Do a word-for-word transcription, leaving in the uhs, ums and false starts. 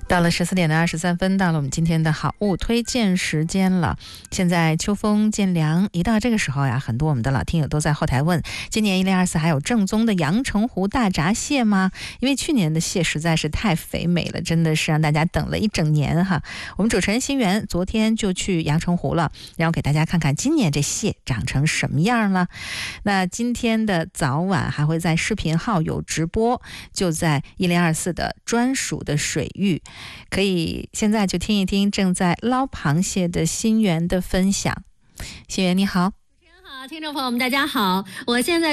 到了十四点的二十三分，到了我们今天的好物推荐时间了。现在秋风渐凉，一到这个时候呀，很多我们的老听友都在后台问，今年一零二四还有正宗的阳澄湖大闸蟹吗？因为去年的蟹实在是太肥美了，真的是让大家等了一整年哈。我们主持人新源昨天就去阳澄湖了，然后给大家看看今年这蟹长成什么样了。那今天的早晚还会在视频号有直播，就在一零二四的专属的水域。可以现在就听一听正在捞螃蟹的新源的分享。新源你好。 主持人好，听众朋友们大家好，我现在